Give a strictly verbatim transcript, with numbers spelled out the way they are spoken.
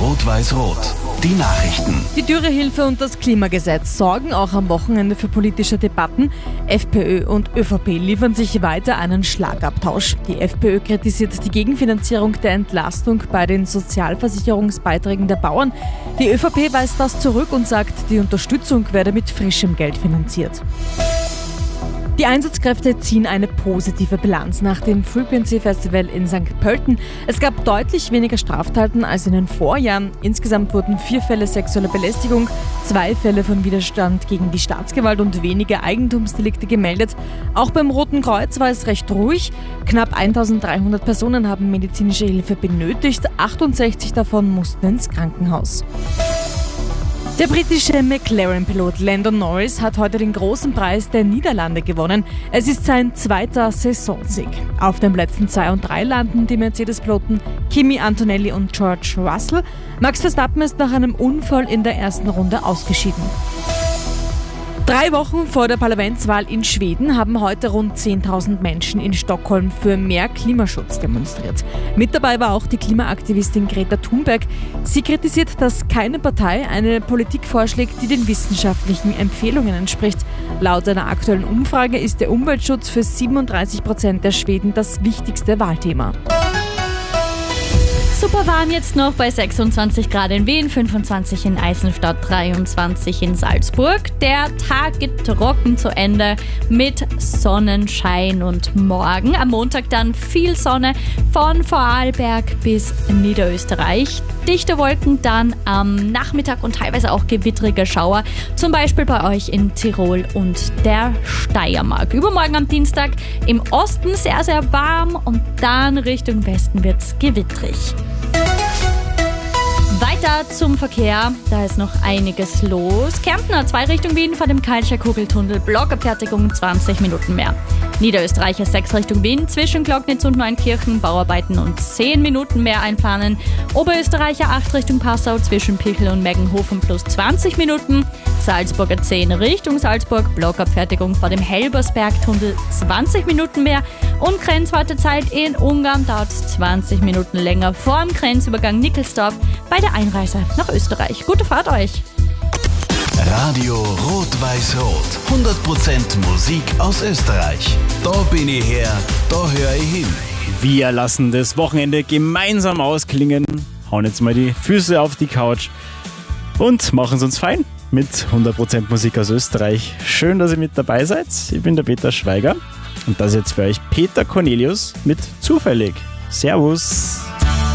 Rot-Weiß-Rot. Die Nachrichten. Die Dürrehilfe und das Klimagesetz sorgen auch am Wochenende für politische Debatten. FPÖ und ÖVP liefern sich weiter einen Schlagabtausch. Die FPÖ kritisiert die Gegenfinanzierung der Entlastung bei den Sozialversicherungsbeiträgen der Bauern. Die ÖVP weist das zurück und sagt, die Unterstützung werde mit frischem Geld finanziert. Die Einsatzkräfte ziehen eine positive Bilanz nach dem Frequency Festival in Sankt Pölten. Es gab deutlich weniger Straftaten als in den Vorjahren. Insgesamt wurden vier Fälle sexueller Belästigung, zwei Fälle von Widerstand gegen die Staatsgewalt und wenige Eigentumsdelikte gemeldet. Auch beim Roten Kreuz war es recht ruhig. Knapp eintausenddreihundert Personen haben medizinische Hilfe benötigt, achtundsechzig davon mussten ins Krankenhaus. Der britische McLaren-Pilot Lando Norris hat heute den großen Preis der Niederlande gewonnen. Es ist sein zweiter Saisonsieg. Auf den Plätzen zwei und drei landen die Mercedes-Piloten Kimi Antonelli und George Russell. Max Verstappen ist nach einem Unfall in der ersten Runde ausgeschieden. Drei Wochen vor der Parlamentswahl in Schweden haben heute rund zehntausend Menschen in Stockholm für mehr Klimaschutz demonstriert. Mit dabei war auch die Klimaaktivistin Greta Thunberg. Sie kritisiert, dass keine Partei eine Politik vorschlägt, die den wissenschaftlichen Empfehlungen entspricht. Laut einer aktuellen Umfrage ist der Umweltschutz für siebenunddreißig Prozent der Schweden das wichtigste Wahlthema. Super warm jetzt noch bei sechsundzwanzig Grad in Wien, fünfundzwanzig in Eisenstadt, dreiundzwanzig in Salzburg. Der Tag geht trocken zu Ende mit Sonnenschein und morgen am Montag dann viel Sonne von Vorarlberg bis Niederösterreich. Dichte Wolken dann am Nachmittag und teilweise auch gewittrige Schauer, zum Beispiel bei euch in Tirol und der Steiermark. Übermorgen am Dienstag im Osten sehr, sehr warm und dann Richtung Westen wird es gewittrig. Weiter zum Verkehr, da ist noch einiges los. Kärntner, zwei Richtung Wien vor dem Kalscher Kugeltunnel, Blockabfertigung zwanzig Minuten mehr. Niederösterreicher sechs Richtung Wien, zwischen Glocknitz und Neunkirchen, Bauarbeiten und zehn Minuten mehr einplanen. Oberösterreicher acht Richtung Passau, zwischen Pichel und Meggenhofen plus zwanzig Minuten. Salzburger zehn Richtung Salzburg, Blockabfertigung vor dem Helbersbergtunnel, zwanzig Minuten mehr. Und Grenzwartezeit in Ungarn dauert zwanzig Minuten länger vor dem Grenzübergang Nickelsdorf bei der Einreise nach Österreich. Gute Fahrt euch! Radio Rot-Weiß-Rot. hundert Prozent Musik aus Österreich. Da bin ich her, da höre ich hin. Wir lassen das Wochenende gemeinsam ausklingen, hauen jetzt mal die Füße auf die Couch und machen es uns fein mit hundert Prozent Musik aus Österreich. Schön, dass ihr mit dabei seid. Ich bin der Peter Schweiger und das jetzt für euch Peter Cornelius mit Zufällig. Servus!